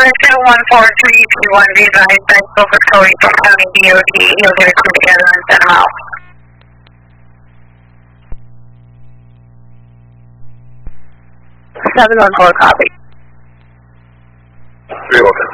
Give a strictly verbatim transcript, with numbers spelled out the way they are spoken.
seven one four three two one, be advised, I spoke with Cody from County D O D. He'll get a crew together and send them out. seven one four, copy. three one.